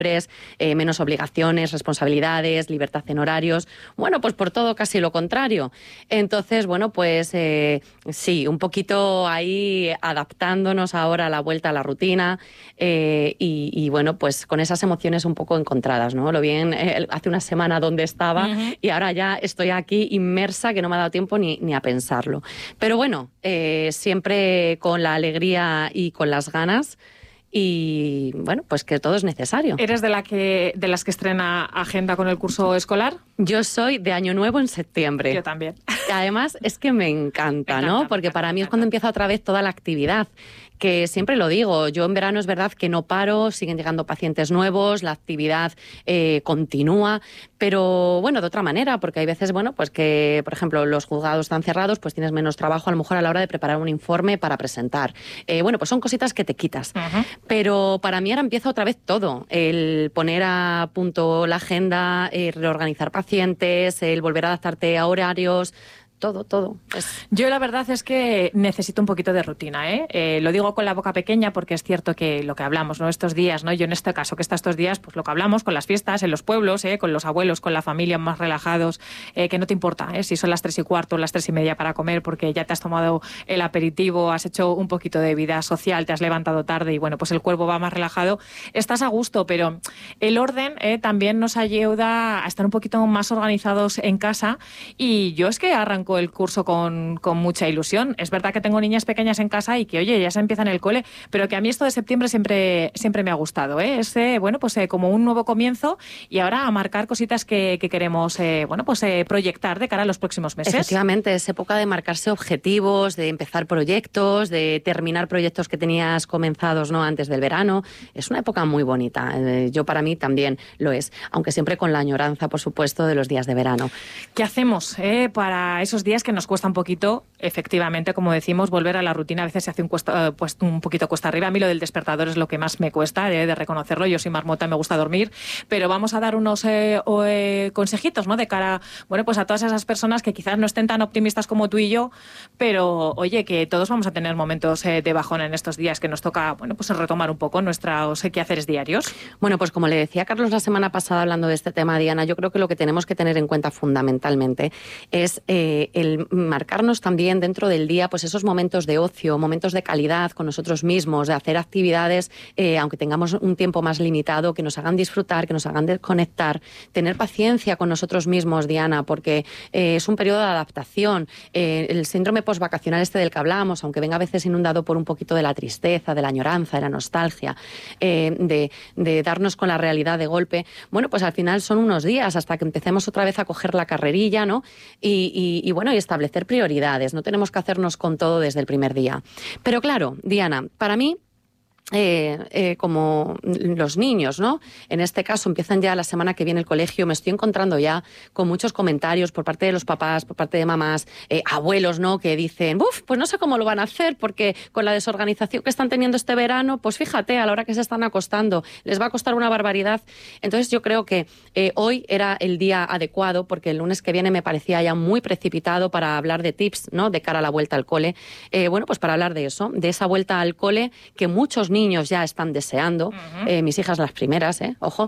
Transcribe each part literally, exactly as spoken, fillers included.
Eh, menos obligaciones, responsabilidades, libertad en horarios. Bueno, pues por todo casi lo contrario. Entonces, bueno, pues eh, sí, un poquito ahí adaptándonos ahora a la vuelta a la rutina eh, y, y bueno, pues con esas emociones un poco encontradas, ¿no? Lo bien, eh, hace una semana donde estaba uh-huh. y ahora ya estoy aquí inmersa que no me ha dado tiempo ni, ni a pensarlo. Pero bueno, eh, siempre con la alegría y con las ganas. Y bueno, pues que todo es necesario. ¿Eres de, la que, de las que estrena agenda con el curso escolar? Yo soy de Año Nuevo en septiembre. Yo también. Y además es que me encanta, me encanta ¿no? Porque encanta, para mí es cuando empieza otra vez toda la actividad. Que siempre lo digo, yo en verano es verdad que no paro, siguen llegando pacientes nuevos, la actividad eh, continúa, pero bueno, de otra manera, porque hay veces, bueno, pues que, por ejemplo, los juzgados están cerrados, pues tienes menos trabajo a lo mejor a la hora de preparar un informe para presentar. Eh, bueno, pues son cositas que te quitas. Uh-huh. Pero para mí ahora empieza otra vez todo, el poner a punto la agenda, el reorganizar pacientes, el volver a adaptarte a horarios. Todo, todo. Es... Yo la verdad es que necesito un poquito de rutina, ¿eh? Eh, lo digo con la boca pequeña porque es cierto que lo que hablamos, ¿no? Estos días, ¿no? Yo en este caso que está estos días, pues lo que hablamos con las fiestas, en los pueblos, ¿eh? Con los abuelos, con la familia más relajados, eh, que no te importa, ¿eh? Si son las tres y cuarto o las tres y media para comer porque ya te has tomado el aperitivo, has hecho un poquito de vida social, te has levantado tarde y bueno, pues el cuerpo va más relajado, estás a gusto, pero el orden eh, también nos ayuda a estar un poquito más organizados en casa y yo es que arranco el curso con, con mucha ilusión. Es verdad que tengo niñas pequeñas en casa y que, oye, ya se empiezan el cole, pero que a mí esto de septiembre siempre, siempre me ha gustado, ¿eh? Es, eh, bueno, pues eh, como un nuevo comienzo y ahora a marcar cositas que, que queremos, eh, bueno, pues eh, proyectar de cara a los próximos meses. Efectivamente, es época de marcarse objetivos, de empezar proyectos, de terminar proyectos que tenías comenzados, ¿no? Antes del verano. Es una época muy bonita. Eh, yo para mí también lo es, aunque siempre con la añoranza, por supuesto, de los días de verano. ¿Qué hacemos eh, para esos días que nos cuesta un poquito, efectivamente, como decimos, volver a la rutina? A veces se hace un, cuesta, pues, un poquito cuesta arriba. A mí lo del despertador es lo que más me cuesta, eh, de reconocerlo. Yo soy marmota, me gusta dormir, pero vamos a dar unos eh, o, eh, consejitos, ¿no? De cara, bueno, pues a todas esas personas que quizás no estén tan optimistas como tú y yo, pero, oye, que todos vamos a tener momentos eh, de bajón en estos días, que nos toca, bueno, pues retomar un poco nuestros eh, quehaceres diarios. Bueno, pues como le decía Carlos la semana pasada hablando de este tema, Diana, yo creo que lo que tenemos que tener en cuenta fundamentalmente es eh, el marcarnos también dentro del día pues esos momentos de ocio, momentos de calidad con nosotros mismos, de hacer actividades, eh, aunque tengamos un tiempo más limitado, que nos hagan disfrutar, que nos hagan desconectar, tener paciencia con nosotros mismos, Diana, porque eh, es un periodo de adaptación. Eh, el síndrome postvacacional este del que hablamos, aunque venga a veces inundado por un poquito de la tristeza, de la añoranza, de la nostalgia, eh, de, de darnos con la realidad de golpe, bueno, pues al final son unos días hasta que empecemos otra vez a coger la carrerilla, ¿no? Y, y, y bueno, y establecer prioridades. No tenemos que hacernos con todo desde el primer día. Pero claro, Diana, para mí, Eh, eh, como los niños, ¿no? En este caso empiezan ya la semana que viene el colegio, me estoy encontrando ya con muchos comentarios por parte de los papás, por parte de mamás, eh, abuelos, ¿no? Que dicen, ¡buf! Pues no sé cómo lo van a hacer porque con la desorganización que están teniendo este verano, pues fíjate, a la hora que se están acostando, les va a costar una barbaridad. Entonces yo creo que eh, hoy era el día adecuado porque el lunes que viene me parecía ya muy precipitado para hablar de tips, ¿no? De cara a la vuelta al cole. Eh, bueno, pues para hablar de eso, de esa vuelta al cole que muchos niños niños ya están deseando, uh-huh. eh, mis hijas las primeras, eh, ojo,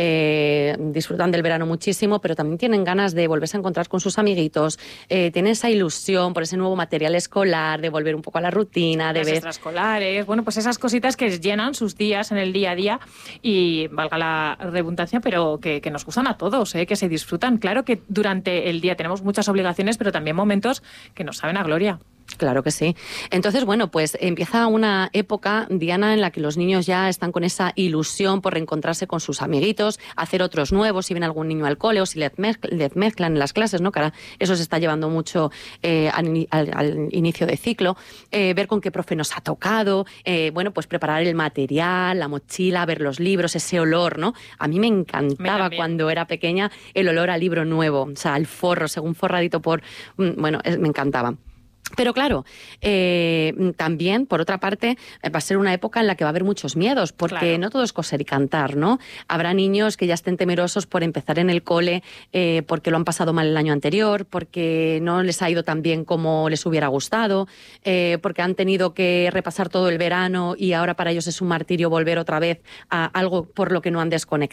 eh, disfrutan del verano muchísimo, pero también tienen ganas de volverse a encontrar con sus amiguitos, eh, tienen esa ilusión por ese nuevo material escolar, de volver un poco a la rutina, de las ver... extraescolares, bueno, pues esas cositas que llenan sus días en el día a día y, valga la redundancia, pero que, que nos gustan a todos, eh, que se disfrutan. Claro que durante el día tenemos muchas obligaciones, pero también momentos que nos saben a gloria. Claro que sí. Entonces, bueno, pues empieza una época, Diana, en la que los niños ya están con esa ilusión por reencontrarse con sus amiguitos, hacer otros nuevos, si viene algún niño al cole o si les, mezcl- les mezclan en las clases, ¿no? Que ahora eso se está llevando mucho eh, al, al, al inicio de ciclo, eh, ver con qué profe nos ha tocado, eh, bueno, pues preparar el material, la mochila, ver los libros, ese olor, ¿no? A mí me encantaba me cuando era pequeña el olor al libro nuevo, o sea, al forro, según forradito por... Bueno, es, me encantaba. Pero claro, eh, también, por otra parte, va a ser una época en la que va a haber muchos miedos, porque claro, no todo es coser y cantar, ¿no? Habrá niños que ya estén temerosos por empezar en el cole eh, porque lo han pasado mal el año anterior, porque no les ha ido tan bien como les hubiera gustado, eh, porque han tenido que repasar todo el verano y ahora para ellos es un martirio volver otra vez a algo por lo que no han desconectado.